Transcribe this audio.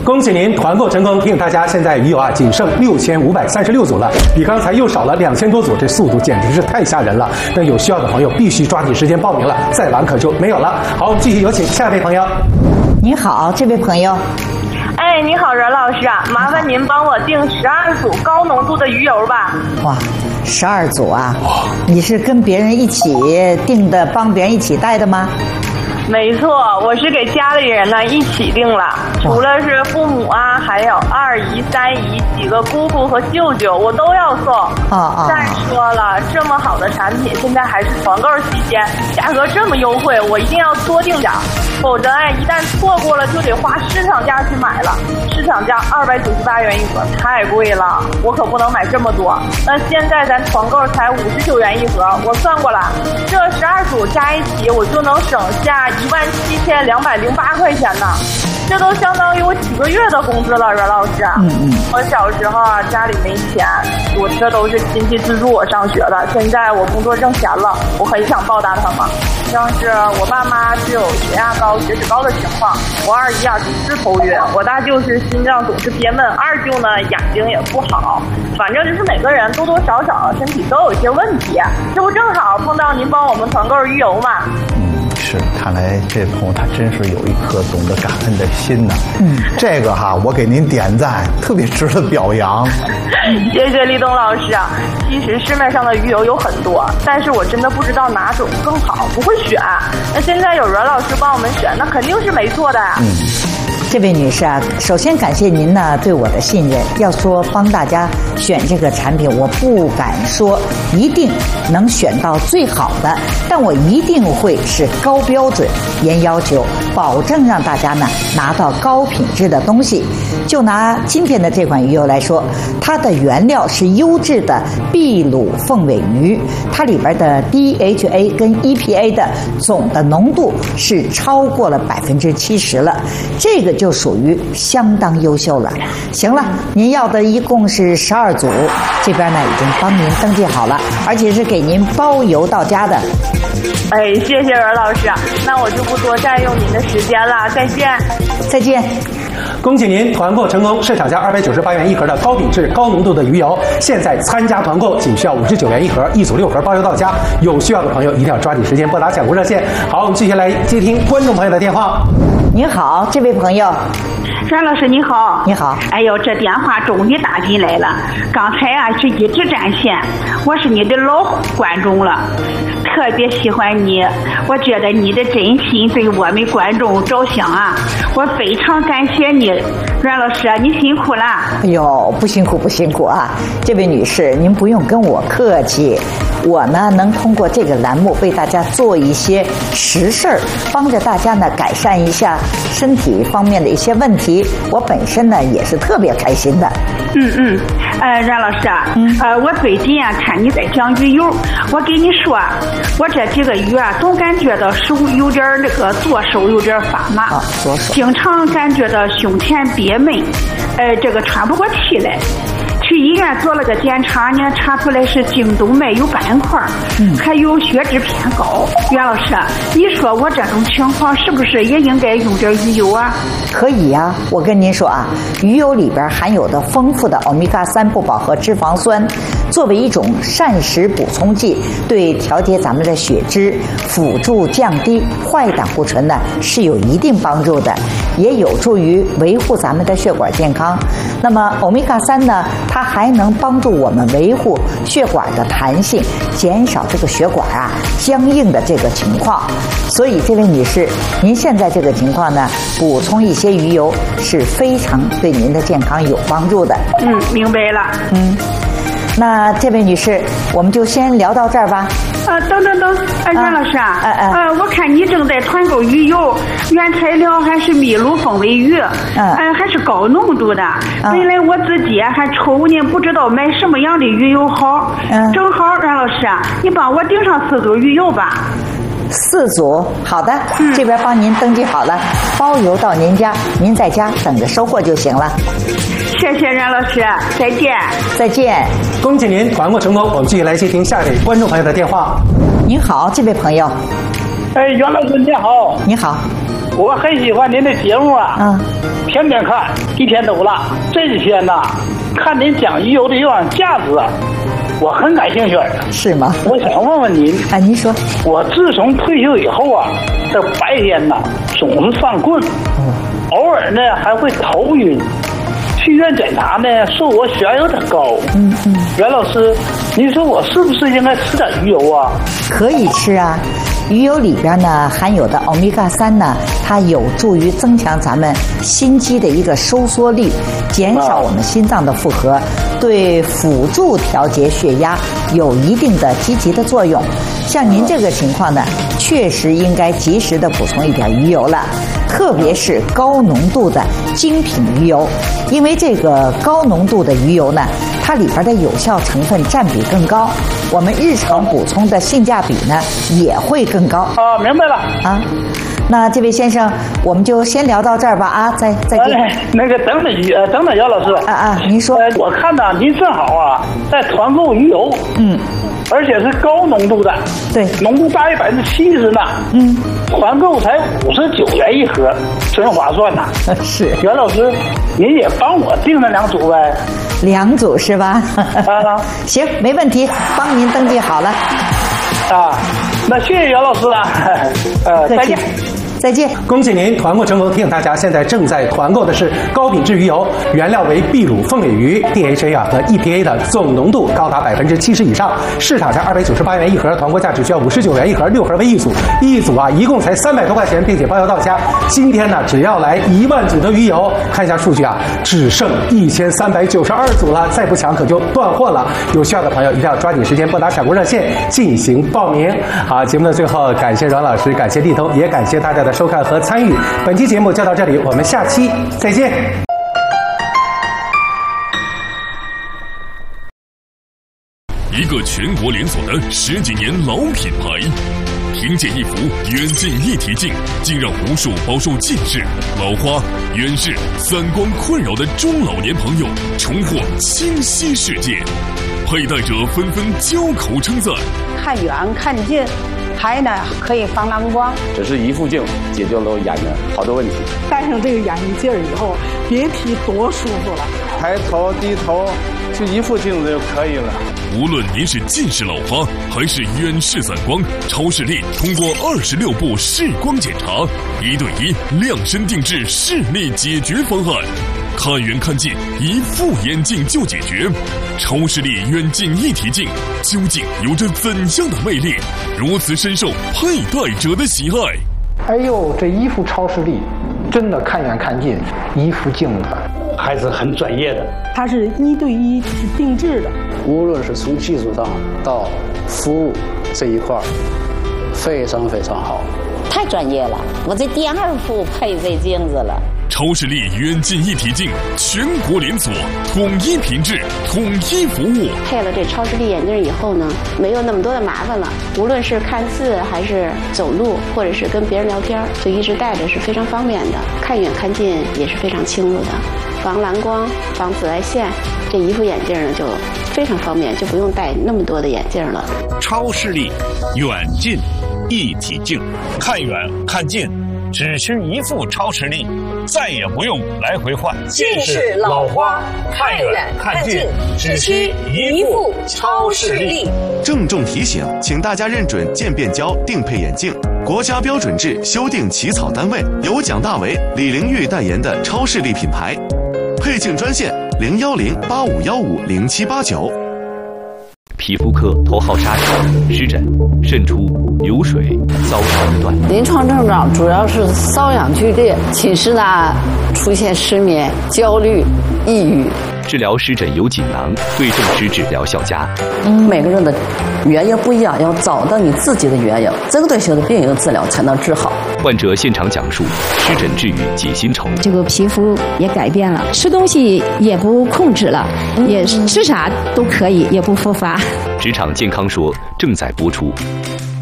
恭喜您团购成功！提醒大家，现在鱼友啊仅剩6536组了，比刚才又少了2000多组，这速度简直是太吓人了。那有需要的朋友必须抓紧时间报名了，再晚可就没有了。好，我们继续有请下一位朋友。 你好，这位朋友。 哎，你好，任老师啊，麻烦您帮我订12组高浓度的鱼油吧。 哇，12组啊！你是跟别人一起订的，帮别人一起带的吗？ 没错，我是给家里人呢一起订了，除了是父母啊，还有2姨、3姨、几个姑姑和舅舅，我都要送。再说了，这么好的产品，现在还是团购期间，价格这么优惠，我一定要多订点，否则一旦错过了，就得花市场价去买了。市场价298元一盒，太贵了，我可不能买这么多。那现在咱团购才59元一盒，我算过了，这12组加一起，我就能省下17208块钱呢，这都相当于我几个月的工资了，任老师。我小时候啊，家里没钱，这都是亲戚资助我上学的。现在我工作挣钱了，我很想报答他们。像是我爸妈是有血压高、血脂高的情况，我2姨啊总是头晕，我大舅是心脏总是憋闷，2舅呢眼睛也不好，反正就是每个人多多少少身体都有一些问题。这不正好碰到您帮我们团购鱼油嘛？ 是，看来这朋友他真是有一颗懂得感恩的心呢。这个哈，我给您点赞，特别值得表扬。 谢谢立冬老师啊。其实市面上的鱼油有很多，但是我真的不知道哪种更好，不会选。那现在有任老师帮我们选，那肯定是没错的呀。 这位女士啊，首先感谢您呢对我的信任。要说帮大家选这个产品，我不敢说一定能选到最好的，但我一定会是高标准、严要求，保证让大家呢拿到高品质的东西。就拿今天的这款鱼油来说，它的原料是优质的秘鲁凤尾鱼，它里边的 DHA 跟 EPA 的总的浓度是超过了70%了，这个就属于相当优秀了。行了，您要的一共是12组，这边呢已经帮您登记好了，而且是给您包邮到家的。 哎，谢谢任老师，那我就不多占用您的时间了，再见。 再见。 恭喜您团购成功，市场价298元一盒的高品质高浓度的鱼油，现在参加团购仅需要59元一盒，1组6盒包邮到家。有需要的朋友一定要抓紧时间拨打抢购热线。好，我们继续来接听观众朋友的电话。 你好，这位朋友。 阮老师你好。 你好。 哎呦，这电话终于打进来了，刚才啊是一直占线，我是你的老观众了，特别喜欢你，我觉得你的真心对我们观众着想啊，我非常感谢你，阮老师你辛苦了。 哎呦，不辛苦不辛苦啊，这位女士您不用跟我客气，我呢能通过这个栏目为大家做一些实事儿，帮着大家呢改善一下身体方面的一些问题，我本身呢也是特别开心的。 阮老师我最近啊看你在讲鱼油，我跟你说，我这几个月啊总感觉到手有点那个左手有点发麻，经常感觉到胸前憋闷，这个喘不过气来。去医院做了个检查呢，查出来是颈动脉有斑块，还有血脂偏高。袁老师，你说我这种情况是不是也应该用点鱼油啊？ 可以啊，我跟您说啊，鱼油里边含有的丰富的欧米伽3不饱和脂肪酸，作为一种膳食补充剂，对调节咱们的血脂、辅助降低坏胆固醇呢是有一定帮助的，也有助于维护咱们的血管健康。那么欧米伽3呢，它还能帮助我们维护血管的弹性，减少这个血管啊僵硬的这个情况。所以这位女士，您现在这个情况呢，补充一些鱼油是非常对您的健康有帮助的。 明白了。 那这位女士，我们就先聊到这儿吧。 等，袁老师我看你正在团购鱼油，原材料还是秘鲁凤尾鱼，还是高浓度的。本来我自己还愁呢，不知道买什么样的鱼油好。正好袁老师你帮我订上4组鱼油吧。 4组，好的，这边帮您登记好了，包邮到您家，您在家等着收货就行了。 谢谢阮老师，再见。 再见。 恭喜您团购成功，我们继续来接听下一位观众朋友的电话。 您好，这位朋友。 袁老师你好。 你好。 我很喜欢您的节目啊，天天看，一天都落。这几天呐，看您讲鱼油的营养价值啊，我很感兴趣。 是吗？ 我想问问您， 您说， 我自从退休以后啊，这白天呐总是犯困，偶尔呢还会头晕。去医院检查呢，说我血压有点高。袁老师，您说我是不是应该吃点鱼油啊？ 可以吃啊，鱼油里边呢含有的欧米伽3呢，它有助于增强咱们心肌的一个收缩力，减少我们心脏的负荷，对辅助调节血压有一定的积极的作用。像您这个情况呢，确实应该及时的补充一点鱼油了，特别是高浓度的精品鱼油，因为这个高浓度的鱼油呢，它里边的有效成分占比更高，我们日常补充的性价比呢也会更高。 明白了啊。那这位先生，我们就先聊到这儿吧啊，再见。 那个等等姚老师您说。 我看呐，您正好啊在团购鱼油，而且是高浓度的， 对， 浓度大于70%呢，团购才59元一盒，真划算呐。 是， 袁老师，您也帮我订了2组呗 ？2组是吧？行，没问题，帮您登记好了。 那谢谢袁老师了，再见。 再见！ 恭喜您团购成功！提醒大家，现在正在团购的是高品质鱼油，原料为秘鲁凤尾鱼 ，DHA 和 EPA 的总浓度高达70%以上，市场价298元一盒，团购价只需要59元一盒，6盒为一组，一组一共才300多块钱，并且包邮到家。今天呢，只要来1万组的鱼油，看一下数据只剩1392组了，再不抢可就断货了。有需要的朋友一定要抓紧时间拨打闪光热线进行报名。好，节目的最后，感谢阮老师，感谢地通，也感谢大家的收看和参与。本期节目就到这里，我们下期再见。 一个全国连锁的10几年老品牌，凭借一幅远近一体镜，竟让无数饱受近视、老花、远视、散光困扰的中老年朋友重获清晰世界，佩戴者纷纷交口称赞。 看远看近，还呢可以防蓝光。 只是一副镜解决了眼的好多问题。 戴上这个眼镜以后，别提多舒服了。 抬头低头就一副镜子就可以了。 无论您是近视老花还是远视散光，超视力通过26步视光检查，1对1量身定制视力解决方案。看远看近，一副眼镜就解决。超视力远近一体镜究竟有着怎样的魅力，如此深受佩戴者的喜爱？ 哎呦，这一副超视力，真的看远看近，一副镜子， 还是很专业的。 它是1对1定制的， 无论是从技术上到服务这一块，非常非常好。 太专业了，我这第2副配这镜子了。 超视力远近一体镜全国连锁，统一品质，统一服务。 配了这超视力眼镜以后呢，没有那么多的麻烦了。无论是看字还是走路，或者是跟别人聊天，就一直戴着是非常方便的。看远看近也是非常清楚的，防蓝光、防紫外线，这一副眼镜呢就非常方便，就不用戴那么多的眼镜了。 超视力远近一体镜，看远看近只需一副超视力，再也不用来回换。 近视老花看远看近只需一副超视力。 郑重提醒，请大家认准渐变胶定配眼镜，国家标准制修订起草单位由蒋大为、李玲玉代言的超视力品牌。配镜专线010-8515-0789。 皮肤科头号杀手湿疹、渗出、流水、瘙痒断。 临床症状主要是瘙痒剧烈，寝室呢出现失眠、焦虑、抑郁。 治疗湿疹有锦囊，对症施治疗效佳。 每个人的原因不一样，要找到你自己的原因，针对性的病因治疗才能治好。 患者现场讲述湿疹治愈解心愁， 这个皮肤也改变了，吃东西也不控制了，也吃啥都可以，也不复发。 职场健康说正在播出。